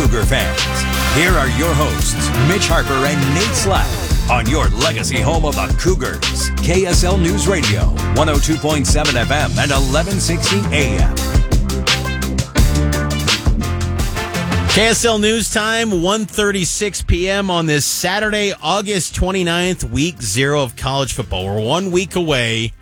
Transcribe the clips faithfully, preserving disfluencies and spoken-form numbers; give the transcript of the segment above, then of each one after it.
Cougar fans. Here are your hosts, Mitch Harper and Nate Slack, on your legacy home of the Cougars, K S L News Radio, one oh two point seven F M and eleven sixty A M. K S L News Time, one thirty-six p.m. on this Saturday, August twenty-ninth, week zero of college football. We're one week away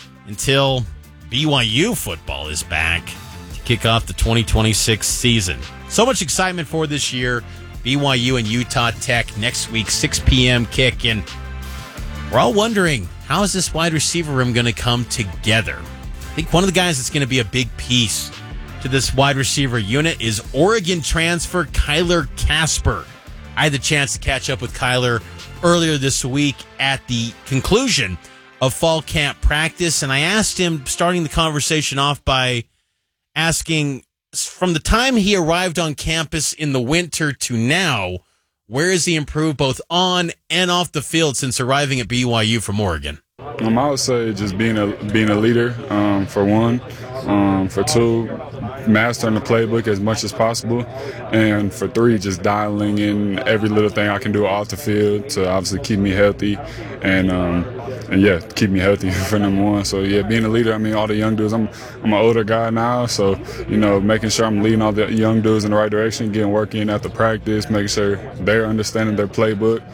until B Y U football is back to kick off the twenty twenty-six season. So much excitement for this year. B Y U and Utah Tech next week, six p.m. kick. And we're all wondering, how is this wide receiver room going to come together? I think one of the guys that's going to be a big piece to this wide receiver unit is Oregon transfer Kyler Casper. I had the chance to catch up with Kyler earlier this week at the conclusion of fall camp practice, and I asked him, starting the conversation off by asking, from the time he arrived on campus in the winter to now, where has he improved both on and off the field since arriving at B Y U from Oregon? Um, I would say just being a being a leader, um, for one. Um, for two, mastering the playbook as much as possible. And for three, just dialing in every little thing I can do off the field to obviously keep me healthy and, um, and yeah, keep me healthy for number one. So, yeah, being a leader, I mean, all the young dudes, I'm, I'm an older guy now, so, you know, making sure I'm leading all the young dudes in the right direction, getting work in after practice, making sure they're understanding their playbook.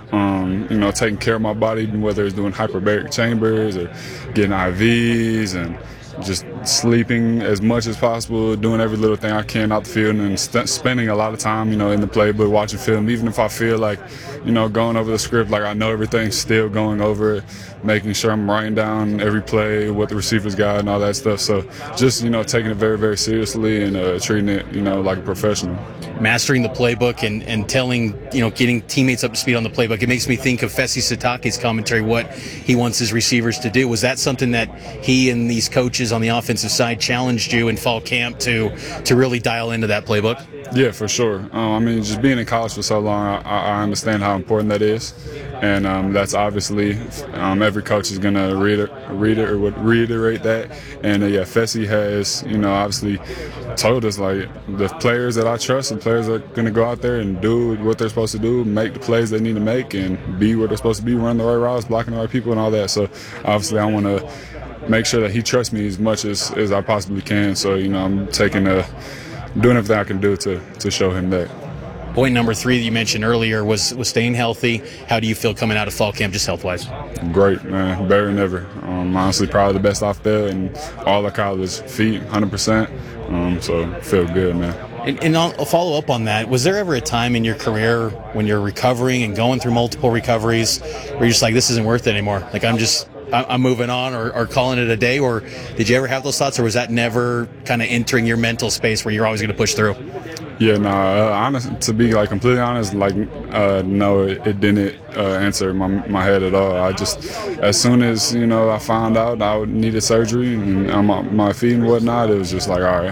Um, you know, taking care of my body, whether it's doing hyperbaric chambers or getting I Vs and just sleeping as much as possible, doing every little thing I can out the field, and st- spending a lot of time, you know, in the playbook, watching film. Even if I feel like, you know, going over the script, like I know everything's still going over it, making sure I'm writing down every play, what the receivers got, and all that stuff. So just, you know, taking it very, very seriously and uh, treating it, you know, like a professional. Mastering the playbook and, and telling, you know, getting teammates up to speed on the playbook. It makes me think of Fesi Sitake's commentary, what he wants his receivers to do. Was that something that he and these coaches on the offensive side challenged you in fall camp to to really dial into that playbook? Yeah, for sure. Um, I mean, just being in college for so long, I, I understand how important that is. And um, that's obviously, um, every coach is going to read it, read it or would reiterate that. And uh, yeah, Fesi has, you know, obviously told us, like, the players that I trust, the players that are going to go out there and do what they're supposed to do, make the plays they need to make, and be where they're supposed to be, run the right routes, blocking the right people and all that. So obviously I want to make sure that he trusts me as much as, as I possibly can. So, you know, I'm taking a, doing everything I can do to, to show him that. Point number three that you mentioned earlier was, was staying healthy. How do you feel coming out of fall camp, just health-wise? Great, man. Better than ever. Um, honestly, probably the best off there, and all the college feet, one hundred percent. Um, so, feel good, man. And, and I'll follow up on that. Was there ever a time in your career when you're recovering and going through multiple recoveries where you're just like, this isn't worth it anymore? Like, I'm just, I'm moving on, or, or calling it a day? Or did you ever have those thoughts, or was that never kind of entering your mental space where you're always going to push through? Yeah, no, uh, honest, to be like completely honest, like, uh, no, it, it didn't uh, answer my my head at all. I just, as soon as, you know, I found out I needed surgery and on my, my feet and whatnot, it was just like, all right,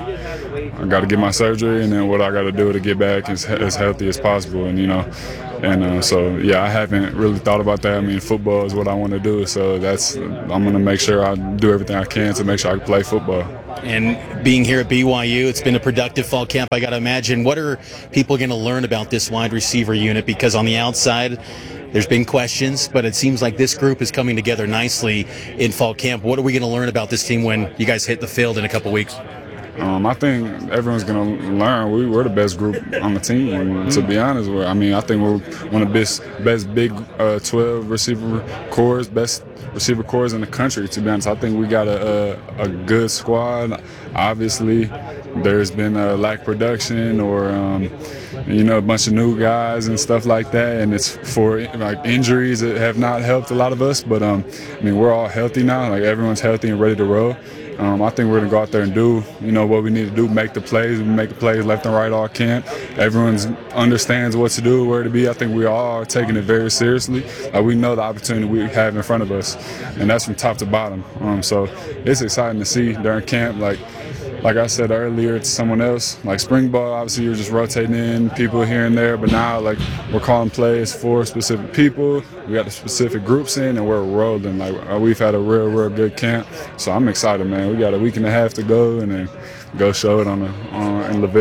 I got to get my surgery, and then what I got to do to get back as, as healthy as possible. And, you know, and uh, so, yeah, I haven't really thought about that. I mean, football is what I want to do, so that's, I'm going to make sure I do everything I can to make sure I can play football. And being here at B Y U, it's been a productive fall camp, I got to imagine. What are people going to learn about this wide receiver unit? Because on the outside, there's been questions, but it seems like this group is coming together nicely in fall camp. What are we going to learn about this team when you guys hit the field in a couple weeks? Um, I think everyone's going to learn we, we're the best group on the team, and to be honest. We're, I mean, I think we're one of the best, best big uh, twelve receiver cores, best receiver cores in the country, to be honest. I think we got a, a, a good squad. Obviously, there's been a lack of production or, um, you know, a bunch of new guys and stuff like that, and it's for, like, injuries that have not helped a lot of us. But, um, I mean, we're all healthy now. Like, everyone's healthy and ready to roll. Um, I think we're going to go out there and do, you know, what we need to do, make the plays. We make the plays left and right all camp. Everyone understands what to do, where to be. I think we all are taking it very seriously. Like, we know the opportunity we have in front of us, and that's from top to bottom. Um, so it's exciting to see during camp. Like, like I said earlier to someone else, like spring ball, obviously you're just rotating in people here and there, but now, like, we're calling plays for specific people. We got the specific groups in, and we're rolling. Like, we've had a real, real good camp, so I'm excited, man. We got a week and a half to go, and then go show it on the on in LaVille.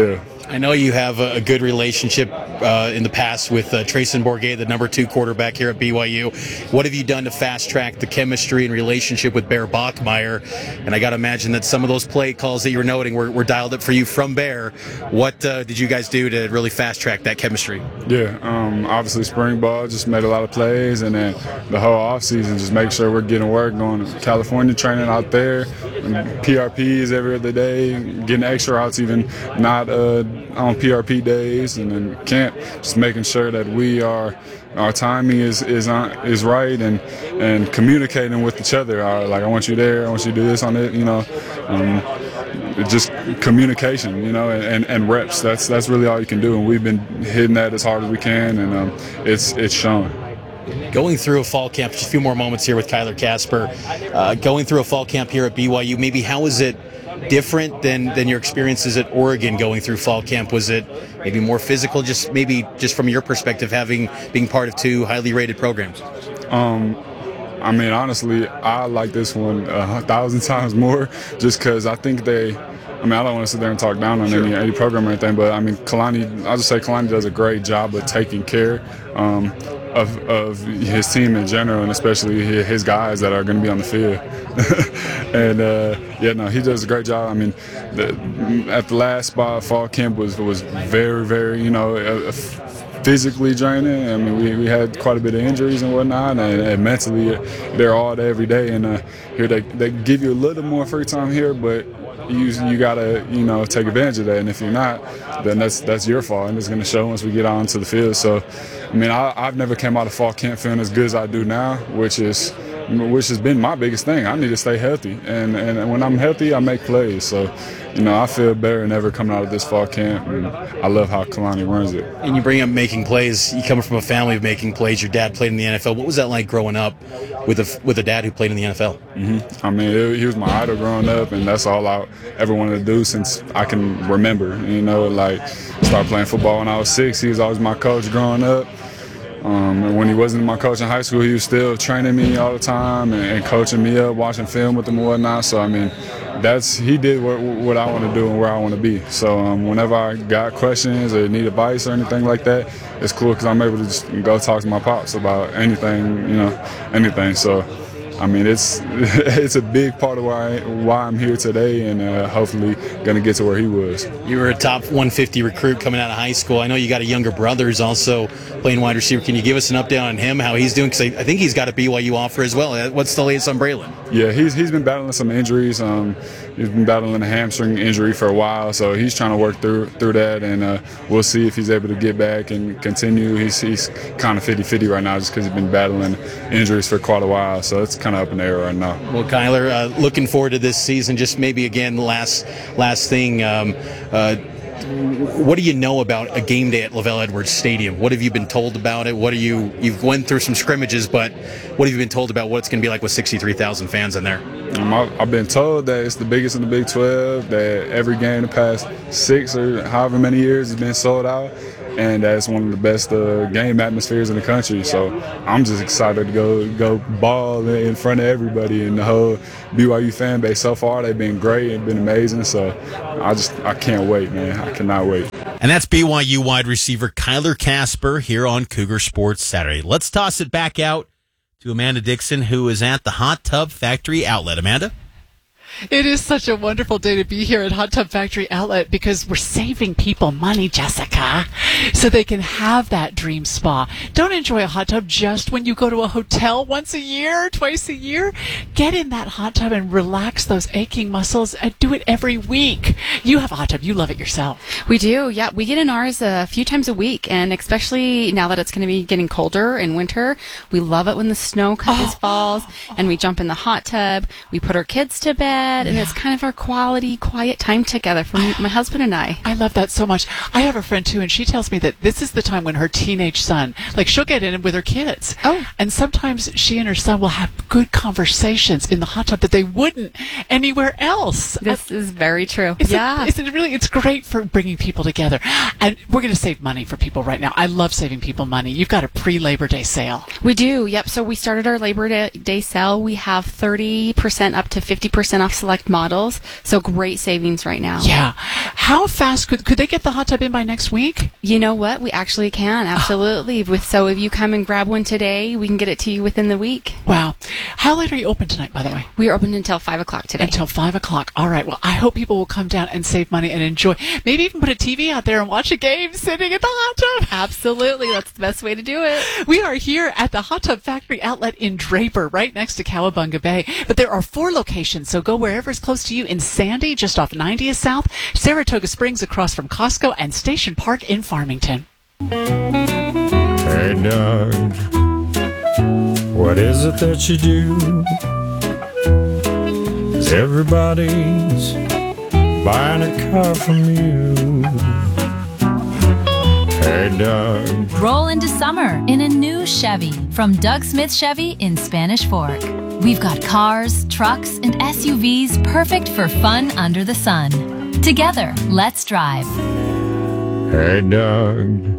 I know you have a, a good relationship uh, in the past with uh, Trayson Bourget, the number two quarterback here at B Y U. What have you done to fast track the chemistry and relationship with Bear Bachmeier? And I got to imagine that some of those play calls that you were noting were, were dialed up for you from Bear. What uh, did you guys do to really fast track that chemistry? Yeah, um, obviously spring ball, just made a lot of plays, and then the whole offseason, just make sure we're getting work, going to California training out there, and P R Ps every other day, getting extra routes even not uh, on P R P days, and then camp, just making sure that we are our timing is is on, is right, and and communicating with each other. Uh, like, I want you there, I want you to do this on it, you know. Um, just communication, you know, and, and reps. That's that's really all you can do, and we've been hitting that as hard as we can, and um, it's it's shown. Going through a fall camp, just a few more moments here with Kyler Kasper. Uh, going through a fall camp here at B Y U, maybe how is it different than, than your experiences at Oregon going through fall camp? Was it maybe more physical, just maybe just from your perspective, having being part of two highly rated programs? Um, I mean, honestly, I like this one a thousand times more, just because I think they. I mean, I don't want to sit there and talk down on sure. any, any program or anything, but I mean, Kalani, I'll just say Kalani does a great job of taking care um, of, of his team in general, and especially his guys that are going to be on the field. and uh, yeah, no, he does a great job. I mean, the, at the last spot, fall camp was was very, very, you know, uh, physically draining. I mean, we, we had quite a bit of injuries and whatnot, and, and mentally they're all day every day. And uh, here they they give you a little more free time here, but you you gotta you know take advantage of that. And if you're not, then that's that's your fault, and it's gonna show once we get out onto the field. So, I mean, I, I've never came out of fall camp feeling as good as I do now, which is which has been my biggest thing. I need to stay healthy, and and when I'm healthy, I make plays. So, you know, I feel better than ever coming out of this fall camp, and I love how Kalani runs it. And you bring up making plays. You come from a family of making plays. Your dad played in the N F L. What was that like growing up with a with a dad who played in the N F L? Mm-hmm. I mean, it, he was my idol growing up, and that's all I ever wanted to do since I can remember. You know, like, started playing football when I was six. He was always my coach growing up. Um, and when he wasn't my coach in high school, he was still training me all the time and, and coaching me up, watching film with him and whatnot. So, I mean, that's he did what, what I want to do and where I want to be. So um, whenever I got questions or need advice or anything like that, it's cool because I'm able to just go talk to my pops about anything, you know, anything. So, I mean, it's it's a big part of why why I'm here today, and uh, hopefully going to get to where he was. You were a top one fifty recruit coming out of high school. I know you got a younger brother who's also playing wide receiver. Can you give us an update on him, how he's doing? Because I, I think he's got a B Y U offer as well. What's the latest on Braylon? Yeah, he's he's been battling some injuries. Um, he's been battling a hamstring injury for a while, so he's trying to work through through that, and uh, we'll see if he's able to get back and continue. He's he's kind of fifty-fifty right now just because he's been battling injuries for quite a while, so it's kind of up in the air right now. Well, Kyler, uh, looking forward to this season. Just maybe again, last last thing. Um, uh, what do you know about a game day at LaVell Edwards Stadium? What have you been told about it? What are you you've went through some scrimmages, but what have you been told about what it's going to be like with sixty-three thousand fans in there? Um, I've been told that it's the biggest in the Big twelve, that every game the past six or however many years has been sold out, and that's one of the best uh, game atmospheres in the country. So I'm just excited to go go ball in front of everybody, and the whole B Y U fan base so far, they've been great and been amazing. So I just I can't wait, man. I cannot wait. And that's B Y U wide receiver Kyler Kasper here on Cougar Sports Saturday. Let's toss it back out to Amanda Dixon, who is at the Hot Tub Factory Outlet. Amanda? It is such a wonderful day to be here at Hot Tub Factory Outlet because we're saving people money, Jessica, so they can have that dream spa. Don't enjoy a hot tub just when you go to a hotel once a year, twice a year. Get in that hot tub and relax those aching muscles and do it every week. You have a hot tub. You love it yourself. We do. Yeah, we get in ours a few times a week, and especially now that it's going to be getting colder in winter, we love it when the snow comes, oh. falls, and we jump in the hot tub. We put our kids to bed. And yeah. It's kind of our quality, quiet time together for my husband and I. I love that so much. I have a friend, too, and she tells me that this is the time when her teenage son, like, she'll get in with her kids. Oh. And sometimes she and her son will have good conversations in the hot tub that they wouldn't anywhere else. This I, is very true. Isn't, yeah. Isn't it really? It's great for bringing people together. And we're going to save money for people right now. I love saving people money. You've got a pre-Labor Day sale. We do. Yep. So we started our Labor Day sale. We have thirty percent up to fifty percent off off select models. So great savings right now. Yeah. How fast could could they get the hot tub in by next week? You know what? We actually can. Absolutely. With So if you come and grab one today, we can get it to you within the week. Wow. How late are you open tonight, by the way? We are open until five o'clock today. Until five o'clock. All right. Well, I hope people will come down and save money and enjoy. Maybe even put a T V out there and watch a game sitting at the hot tub. Absolutely. That's the best way to do it. We are here at the Hot Tub Factory Outlet in Draper, right next to Cowabunga Bay. But there are four locations, so go wherever's close to you in Sandy, just off ninetieth South, Saratoga Springs across from Costco, and Station Park in Farmington. Hey, Doug, what is it that you do? 'Cause everybody's buying a car from you. Hey, Doug. Roll into summer in a new Chevy from Doug Smith Chevy in Spanish Fork. We've got cars, trucks, and S U Vs perfect for fun under the sun. Together, let's drive. Hey, Doug.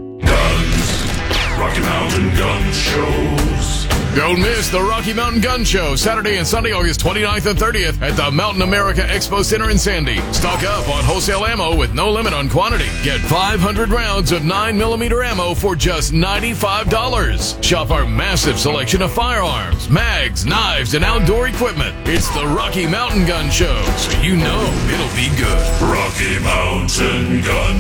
Rocky Mountain Gun Shows. Don't miss the Rocky Mountain Gun Show, Saturday and Sunday, August twenty-ninth and thirtieth at the Mountain America Expo Center in Sandy. Stock up on wholesale ammo with no limit on quantity. Get five hundred rounds of nine millimeter ammo for just ninety-five dollars. Shop our massive selection of firearms, mags, knives, and outdoor equipment. It's the Rocky Mountain Gun Show, so you know it'll be good. Rocky Mountain Gun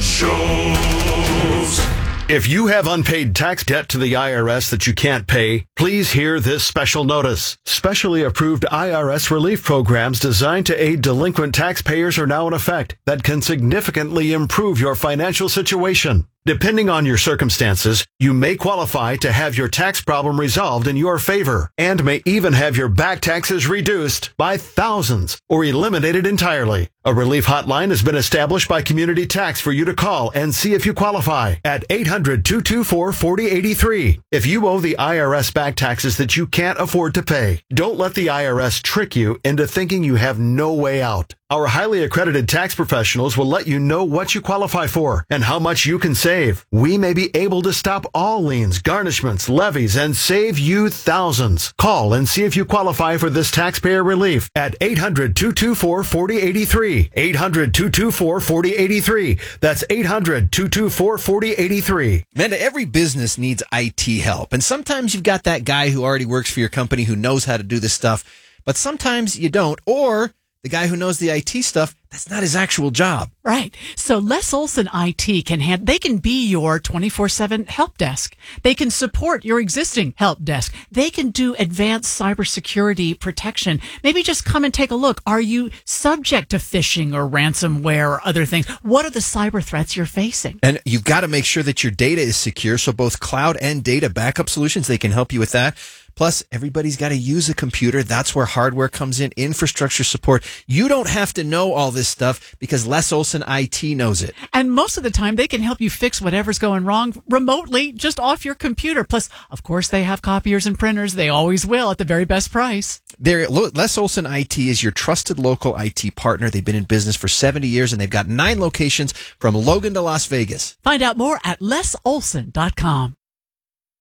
Shows. If you have unpaid tax debt to the I R S that you can't pay, please hear this special notice. Specially approved I R S relief programs designed to aid delinquent taxpayers are now in effect that can significantly improve your financial situation. Depending on your circumstances, you may qualify to have your tax problem resolved in your favor and may even have your back taxes reduced by thousands or eliminated entirely. A relief hotline has been established by Community Tax for you to call and see if you qualify at eight hundred, two two four, four oh eight three. If you owe the I R S back taxes that you can't afford to pay, don't let the I R S trick you into thinking you have no way out. Our highly accredited tax professionals will let you know what you qualify for and how much you can save. We may be able to stop all liens, garnishments, levies, and save you thousands. Call and see if you qualify for this taxpayer relief at eight hundred, two two four, four oh eight three. eight hundred, two two four, four oh eight three. That's eight hundred, two two four, four oh eight three. Amanda, every business needs I T help. And sometimes you've got that guy who already works for your company who knows how to do this stuff. But sometimes you don't. Or the guy who knows the I T stuff, that's not his actual job. Right. So Les Olson I T can hand, they can be your twenty-four seven help desk. They can support your existing help desk. They can do advanced cybersecurity protection. Maybe just come and take a look. Are you subject to phishing or ransomware or other things? What are the cyber threats you're facing? And you've got to make sure that your data is secure. So both cloud and data backup solutions, they can help you with that. Plus, everybody's got to use a computer. That's where hardware comes in, infrastructure support. You don't have to know all this stuff because Les Olson I T knows it. And most of the time, they can help you fix whatever's going wrong remotely, just off your computer. Plus, of course, they have copiers and printers. They always will at the very best price. They're, Les Olson I T is your trusted local I T partner. They've been in business for seventy years, and they've got nine locations from Logan to Las Vegas. Find out more at les olson dot com.